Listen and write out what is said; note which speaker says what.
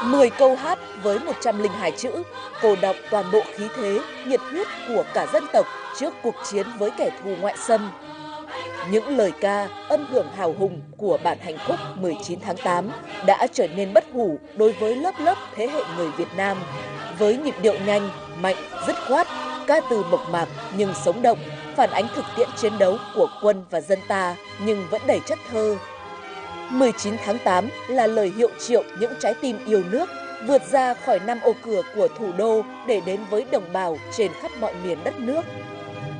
Speaker 1: 10 câu hát với 102 chữ, cô đọng toàn bộ khí thế, nhiệt huyết của cả dân tộc trước cuộc chiến với kẻ thù ngoại xâm. Những lời ca, âm hưởng hào hùng của bản hành khúc 19 tháng 8 đã trở nên bất hủ đối với lớp lớp thế hệ người Việt Nam. Với nhịp điệu nhanh, mạnh, dứt khoát, ca từ mộc mạc nhưng sống động, phản ánh thực tiễn chiến đấu của quân và dân ta nhưng vẫn đầy chất thơ. 19 tháng 8 là lời hiệu triệu những trái tim yêu nước vượt ra khỏi năm ô cửa của thủ đô để đến với đồng bào trên khắp mọi miền đất nước.